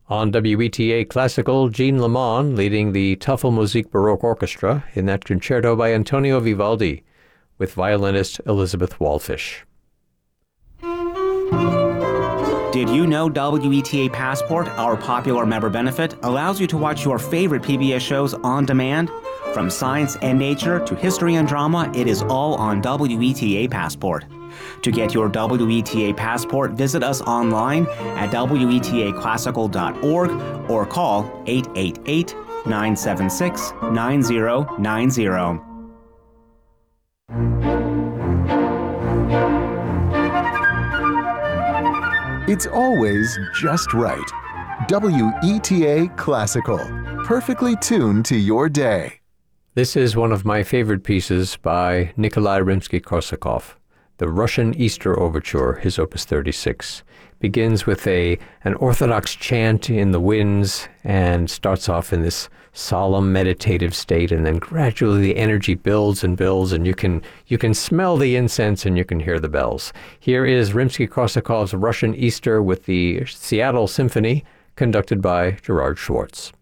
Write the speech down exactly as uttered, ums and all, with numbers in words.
On W E T A Classical, Jean Lamont leading the Tafelmusik Baroque Orchestra in that concerto by Antonio Vivaldi with violinist Elizabeth Wallfish. Did you know W E T A Passport, our popular member benefit, allows you to watch your favorite P B S shows on demand? From science and nature to history and drama, it is all on W E T A Passport. To get your W E T A Passport, visit us online at W E T A classical dot org or call eight eight eight, nine seven six, nine zero nine zero. It's always just right. W E T A Classical, perfectly tuned to your day. This is one of my favorite pieces by Nikolai Rimsky-Korsakov. The Russian Easter Overture, his Opus thirty-six, begins with a an Orthodox chant in the winds and starts off in this solemn meditative state, and then gradually the energy builds and builds, and you can you can smell the incense and you can hear the bells. Here is Rimsky-Korsakov's Russian Easter with the Seattle Symphony, conducted by Gerard Schwartz.